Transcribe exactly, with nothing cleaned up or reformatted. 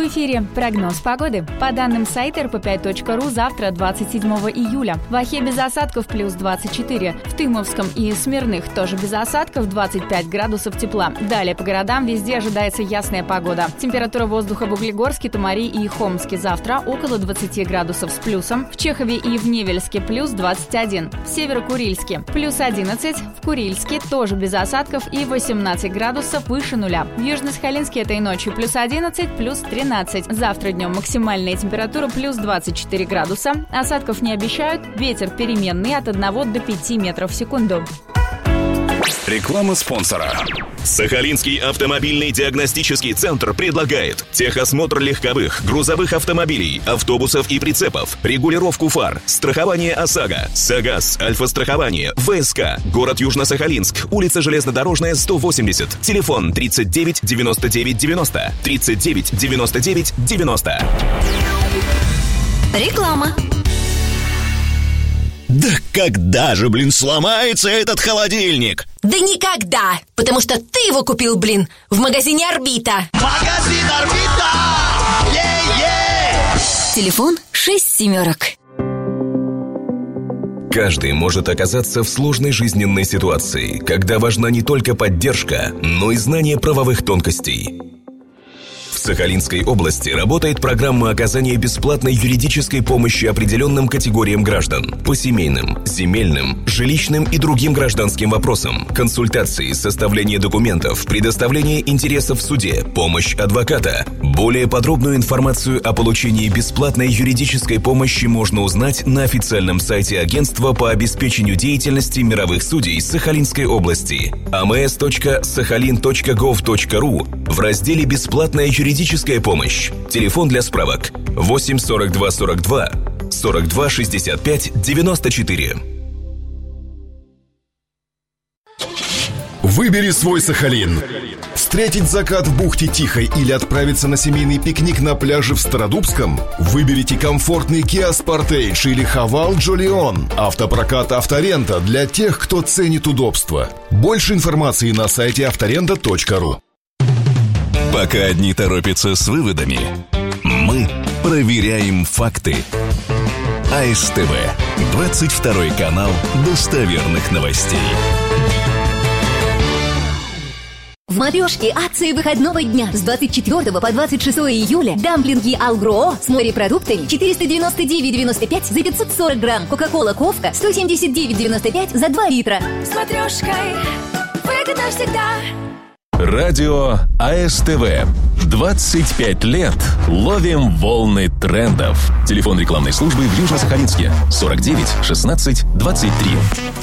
эфире прогноз погоды. По данным сайта эр пэ пять точка ру, завтра, двадцать седьмого июля, в Охе без осадков плюс двадцать четыре. В Тымовском и Смирных тоже без осадков, двадцать пять градусов тепла. Далее по городам везде ожидается ясная погода. Температура воздуха в Углегорске, Томари и Хомске завтра около двадцать градусов с плюсом. В Чехове и в Невельске плюс двадцать один. В Северо-Курильске плюс одиннадцать. В Курильске тоже без осадков и восемнадцать градусов выше нуля. В Южно-Сахалинске этой ночью плюс одиннадцать, плюс тринадцать. Завтра днем максимальная температура плюс двадцать четыре градуса. Осадков не обещают. Ветер переменный от одного до пяти метров в секунду. Реклама спонсора. Сахалинский автомобильный диагностический центр предлагает техосмотр легковых, грузовых автомобилей, автобусов и прицепов, регулировку фар, страхование ОСАГО, САГАС, Альфа-страхование, ВСК, город Южно-Сахалинск, улица Железнодорожная, сто восемьдесят, телефон тридцать девять девяносто девять девяносто, тридцать девять девяносто девять девяносто. Реклама. Да когда же, блин, сломается этот холодильник? Да никогда! Потому что ты его купил, блин, в магазине «Орбита». Магазин «Орбита». Е-е! Телефон шесть семерок. Каждый может оказаться в сложной жизненной ситуации, когда важна не только поддержка, но и знание правовых тонкостей. В Сахалинской области работает программа оказания бесплатной юридической помощи определенным категориям граждан по семейным, земельным, жилищным и другим гражданским вопросам, консультации, составление документов, предоставление интересов в суде, помощь адвоката. Более подробную информацию о получении бесплатной юридической помощи можно узнать на официальном сайте Агентства по обеспечению деятельности мировых судей Сахалинской области а эм эс точка сахалин точка гов точка ру в разделе «Бесплатная юридическая Юридическая помощь. Телефон для справок восемь сорок два сорок два сорок два шестьдесят пять девяносто четыре. Выбери свой Сахалин. Встретить закат в бухте Тихой или отправиться на семейный пикник на пляже в Стародубском? Выберите комфортный Kia Sportage или Haval Jolion. Автопрокат «Авторента» для тех, кто ценит удобство. Больше информации на сайте авторента точка ру. Пока одни торопятся с выводами, мы проверяем факты. а эс тэ вэ, двадцать второй канал достоверных новостей. В «Матрешке» акции выходного дня с двадцать четвёртого по двадцать шестого июля. Дамплинги «Алгро» с морепродуктами четыреста девяносто девять девяносто пять за пятьсот сорок грамм. Кока-кола «Ковка» сто семьдесят девять девяносто пять за два литра. С «Матрешкой» выгодно всегда. Радио а эс тэ вэ. двадцать пять лет ловим волны трендов. Телефон рекламной службы в Южно-Сахалинске сорок девять шестнадцать двадцать три.